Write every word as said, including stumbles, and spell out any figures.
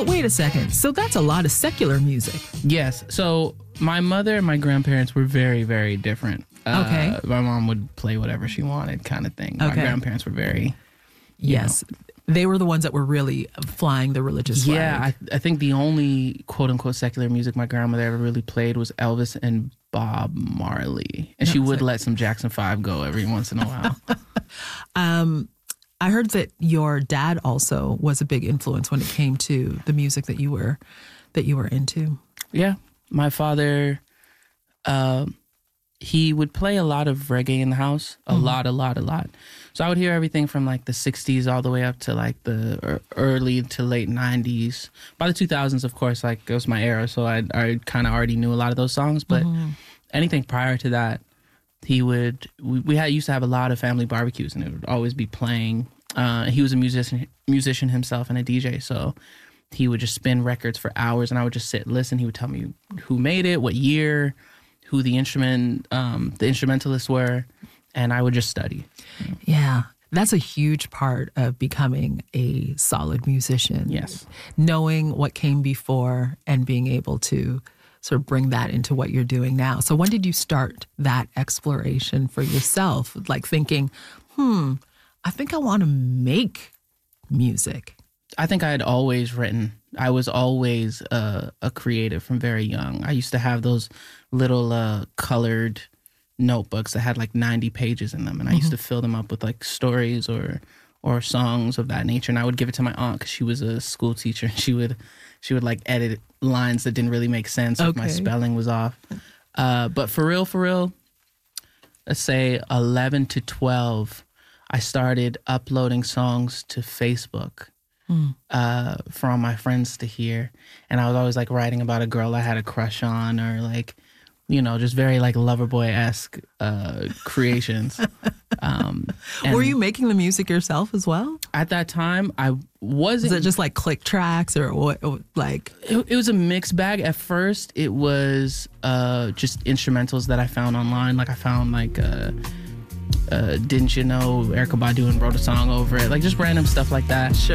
So wait a second. So that's a lot of secular music. Yes. So my mother and my grandparents were very, very different. Uh, Okay. My mom would play whatever she wanted, kind of thing. My Okay. grandparents were very. you Yes. They were the ones that were really flying the religious flag. Yeah, I, I think the only quote unquote secular music my grandmother ever really played was Elvis and Bob Marley. And she would let some Jackson five go every once in a while. Um, I heard that your dad also was a big influence when it came to the music that you were that you were into. Yeah. My father, uh, he would play a lot of reggae in the house. A Mm-hmm. lot, a lot, a lot. So I would hear everything from like the sixties all the way up to like the ear- early to late nineties. By the two thousands, of course, like it was my era. So I, I kind of already knew a lot of those songs. But anything prior to that, he would, we, we had used to have a lot of family barbecues and it would always be playing. Uh, he was a musician, musician himself and a D J. So he would just spin records for hours and I would just sit and listen. He would tell me who made it, what year, who the instrument, um, the instrumentalists were, and I would just study. Yeah. That's a huge part of becoming a solid musician. Yes. Knowing what came before and being able to sort of bring that into what you're doing now. So when did you start that exploration for yourself? Like thinking, hmm, I think I want to make music. I think I had always written. I was always uh, a creative from very young. I used to have those little uh, colored notebooks that had like ninety pages in them, and I used to fill them up with like stories or or songs of that nature. And I would give it to my aunt because she was a school teacher. And she would she would like edit lines that didn't really make sense if my Okay. spelling was off. Uh, but for real, for real, let's say eleven to twelve, I started uploading songs to Facebook. Uh, for all my friends to hear. And I was always like writing about a girl I had a crush on or like, you know, just very like Loverboy-esque uh, creations. um, and Were you making the music yourself as well? at that time, I Is wasn't. it just like click tracks or what? or like, it, it was a mixed bag. At first, it was uh, just instrumentals that I found online. Like I found like, uh, uh, didn't you know Erykah Badu and wrote a song over it? Like just random stuff like that. Sure.